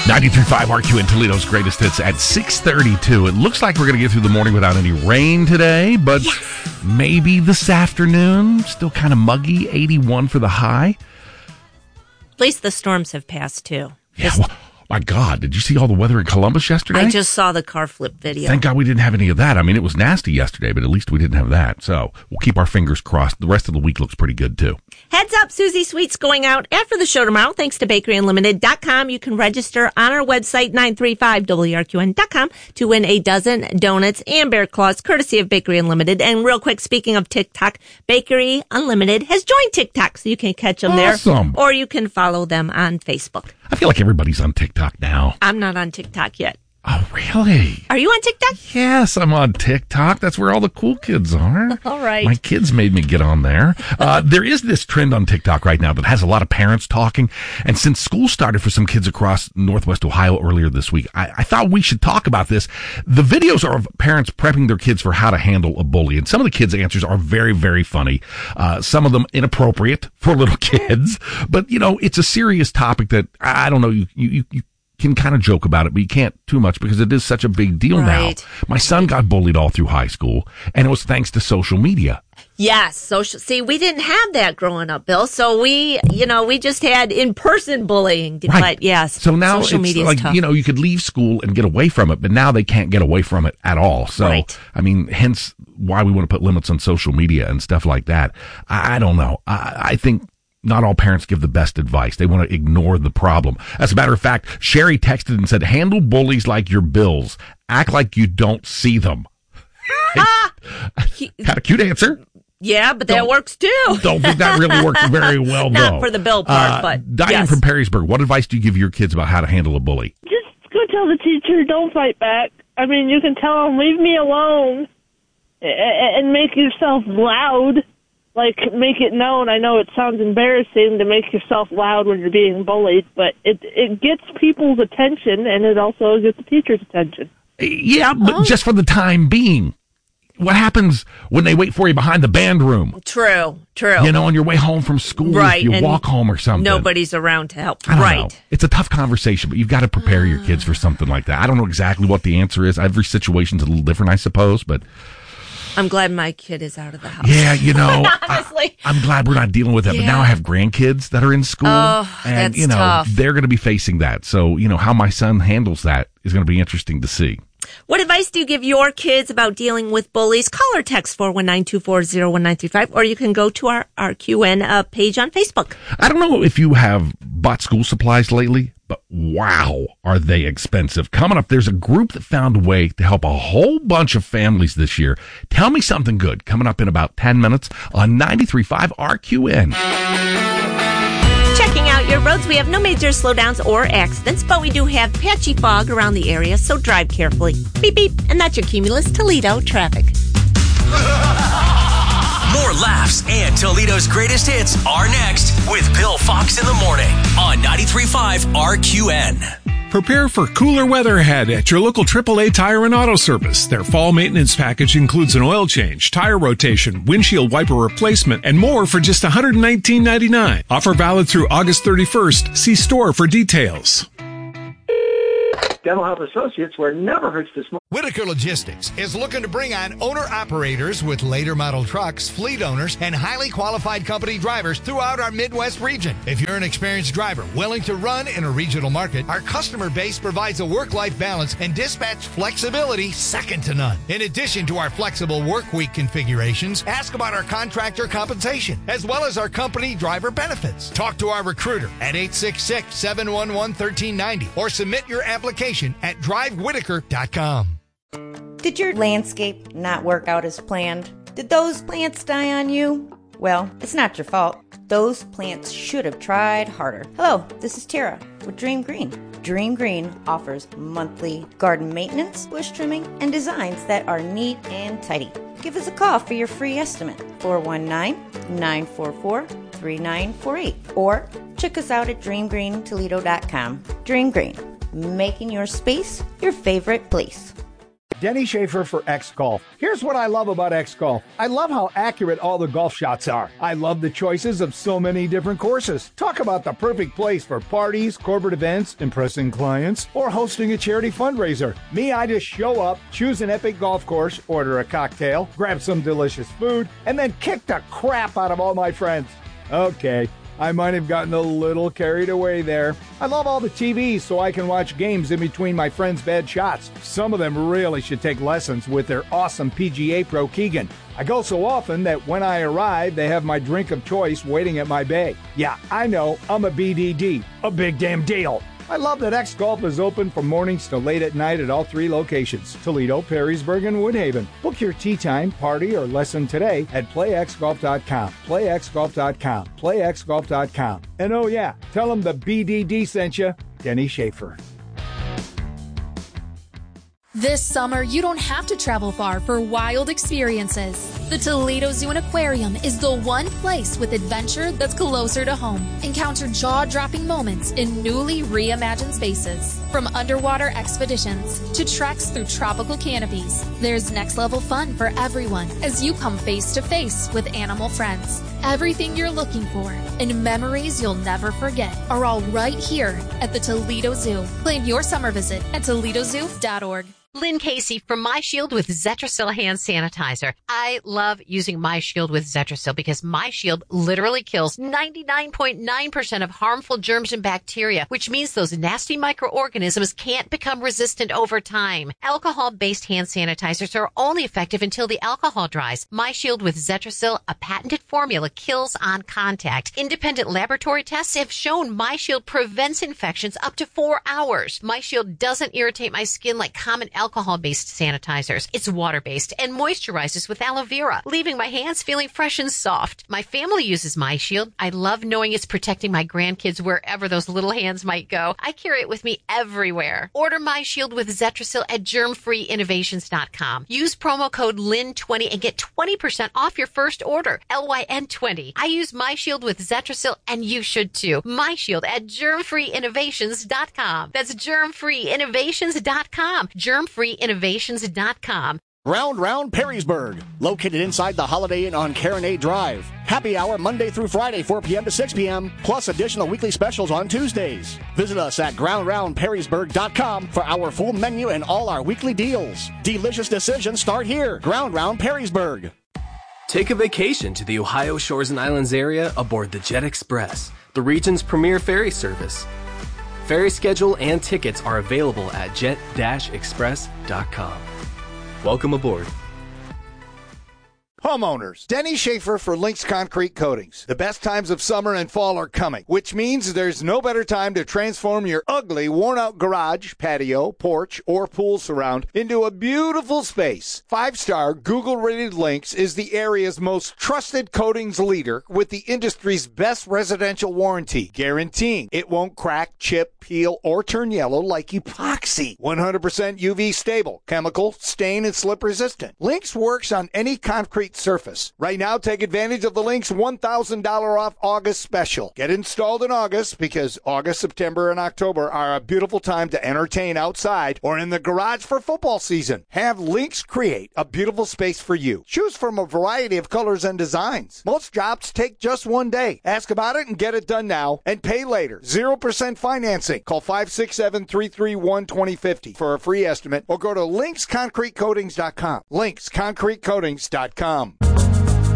93.5 RQ and Toledo's greatest hits at 6:32. It looks like we're going to get through the morning without any rain today, but maybe this afternoon. Still kind of muggy, 81 for the high. At least the storms have passed, too. Yeah, well, my God, did you see all the weather in Columbus yesterday? I just saw the car flip video. Thank God we didn't have any of that. I mean, it was nasty yesterday, but at least we didn't have that. So we'll keep our fingers crossed. The rest of the week looks pretty good, too. Heads up, Susie Sweet's going out after the show tomorrow, thanks to BakeryUnlimited.com. You can register on our website, 935WRQN.com, to win a dozen donuts and bear claws, courtesy of Bakery Unlimited. And real quick, speaking of TikTok, Bakery Unlimited has joined TikTok, so you can catch them there. Or you can follow them on Facebook. I feel like everybody's on TikTok now. I'm not on TikTok yet. Oh, really? Are you on TikTok? Yes, I'm on TikTok. That's where all the cool kids are. All right. My kids made me get on there. There is this trend on TikTok right now that has a lot of parents talking. And since school started for some kids across Northwest Ohio earlier this week, I thought we should talk about this. The videos are of parents prepping their kids for how to handle a bully. And some of the kids' answers are very, very funny. Some of them inappropriate for little kids. But, you know, it's a serious topic that, I don't know, you can kind of joke about it, but you can't too much because it is such a big deal now. My son got bullied all through high school, and it was thanks to social media. Yes, see, we didn't have that growing up, Bill. So we just had in-person bullying. Right. But yes, so now social it's media's like, tough. you could leave school and get away from it, but now they can't get away from it at all. So, right. I mean, hence why we want to put limits on social media and stuff like that. I don't know. I think not all parents give the best advice. They want to ignore the problem. As a matter of fact, Sherry texted and said, handle bullies like your bills. Act like you don't see them. Had a cute answer. Yeah, but that works too. Don't think that really works very well, though. Not for the bill part, but Diane from Perrysburg, what advice do you give your kids about how to handle a bully? Just go tell the teacher, don't fight back. I mean, you can tell them, leave me alone, and make yourself loud. Like, make it known. I know it sounds embarrassing to make yourself loud when you're being bullied, but it gets people's attention, and it also gets the teacher's attention. Yeah, but just for the time being. What happens when they wait for you behind the band room? True. On your way home from school, right, if you walk home or something. Nobody's around to help. I don't right. know. It's a tough conversation, but you've got to prepare your kids for something like that. I don't know exactly what the answer is. Every situation's a little different, I suppose, but I'm glad my kid is out of the house. Yeah, honestly, I'm glad we're not dealing with that. Yeah. But now I have grandkids that are in school, and that's tough. they're going to be facing that. So, how my son handles that is going to be interesting to see. What advice do you give your kids about dealing with bullies? Call or text 419-240-1935, or you can go to our RQN page on Facebook. I don't know if you have bought school supplies lately, but wow, are they expensive. Coming up, there's a group that found a way to help a whole bunch of families this year. Tell me something good. Coming up in about 10 minutes on 93.5 RQN. Checking out your roads, we have no major slowdowns or accidents, but we do have patchy fog around the area, so drive carefully. Beep, beep. And that's your Cumulus Toledo traffic. More laughs and Toledo's greatest hits are next with Bill Fox in the morning on 93.5 RQN. Prepare for cooler weather ahead at your local AAA Tire and Auto Service. Their fall maintenance package includes an oil change, tire rotation, windshield wiper replacement, and more for just $119.99. Offer valid through August 31st. See store for details. Dental Health Associates, where it never hurts to smoke. Whitaker Logistics is looking to bring on owner-operators with later model trucks, fleet owners, and highly qualified company drivers throughout our Midwest region. If you're an experienced driver willing to run in a regional market, our customer base provides a work-life balance and dispatch flexibility second to none. In addition to our flexible work week configurations, ask about our contractor compensation, as well as our company driver benefits. Talk to our recruiter at 866-711-1390 or submit your application at drivewhitaker.com. Did your landscape not work out as planned? Did those plants die on you? Well, it's not your fault. Those plants should have tried harder. Hello, this is Tara with Dream Green. Dream Green offers monthly garden maintenance, bush trimming, and designs that are neat and tidy. Give us a call for your free estimate, 419-944-3948, or check us out at dreamgreentoledo.com. Dream Green, making your space your favorite place. Denny Schaefer for X Golf. Here's what I love about X Golf. I love how accurate all the golf shots are. I love the choices of so many different courses. Talk about the perfect place for parties, corporate events, impressing clients, or hosting a charity fundraiser. Me, I just show up, choose an epic golf course, order a cocktail, grab some delicious food, and then kick the crap out of all my friends. Okay, I might have gotten a little carried away there. I love all the TVs so I can watch games in between my friends' bad shots. Some of them really should take lessons with their awesome PGA Pro Keegan. I go so often that when I arrive, they have my drink of choice waiting at my bay. Yeah, I know, I'm a BDD. A big damn deal. I love that X Golf is open from mornings to late at night at all 3 locations, Toledo, Perrysburg, and Woodhaven. Book your tee time, party, or lesson today at playxgolf.com. Playxgolf.com. Playxgolf.com. And oh yeah, tell them the BDD sent you, Denny Schaefer. This summer, you don't have to travel far for wild experiences. The Toledo Zoo and Aquarium is the one place with adventure that's closer to home. Encounter jaw-dropping moments in newly reimagined spaces. From underwater expeditions to treks through tropical canopies, there's next-level fun for everyone as you come face-to-face with animal friends. Everything you're looking for and memories you'll never forget are all right here at the Toledo Zoo. Plan your summer visit at toledozoo.org. Lynn Casey from MyShield with Zetrasil hand sanitizer. I love using MyShield with Zetrasil because MyShield literally kills 99.9% of harmful germs and bacteria, which means those nasty microorganisms can't become resistant over time. Alcohol-based hand sanitizers are only effective until the alcohol dries. MyShield with Zetrasil, a patented formula, kills on contact. Independent laboratory tests have shown MyShield prevents infections up to 4 hours. MyShield doesn't irritate my skin like common alcohol-based sanitizers. It's water-based and moisturizes with aloe vera, leaving my hands feeling fresh and soft. My family uses MyShield. I love knowing it's protecting my grandkids wherever those little hands might go. I carry it with me everywhere. Order MyShield with Zetrasil at germfreeinnovations.com. Use promo code LYN20 and get 20% off your first order. LYN20. I use MyShield with Zetrasil and you should too. MyShield at germfreeinnovations.com. That's germfreeinnovations.com. germfreeinnovations.com. Round Round Perrysburg, located inside the Holiday Inn on Caronade Drive. Happy hour Monday through Friday, 4 p.m. to 6 p.m., plus additional weekly specials on Tuesdays. Visit us at groundroundperrysburg.com for our full menu and all our weekly deals. Delicious decisions start here. Ground Round Perrysburg. Take a vacation to the Ohio Shores and Islands area aboard the Jet Express, the region's premier ferry service. Ferry schedule and tickets are available at jet-express.com. Welcome aboard. Homeowners, Denny Schaefer for Lynx Concrete Coatings. The best times of summer and fall are coming, which means there's no better time to transform your ugly, worn-out garage, patio, porch, or pool surround into a beautiful space. 5-star Google-rated Lynx is the area's most trusted coatings leader with the industry's best residential warranty, guaranteeing it won't crack, chip, peel, or turn yellow like epoxy. 100% UV stable, chemical, stain, and slip resistant. Lynx works on any concrete surface. Right now, take advantage of the Lynx $1,000 off August special. Get installed in August because August, September, and October are a beautiful time to entertain outside or in the garage for football season. Have Lynx create a beautiful space for you. Choose from a variety of colors and designs. Most jobs take just one day. Ask about it and get it done now and pay later. 0% financing. Call 567-331-2050 for a free estimate or go to lynxconcretecoatings.com. lynxconcretecoatings.com.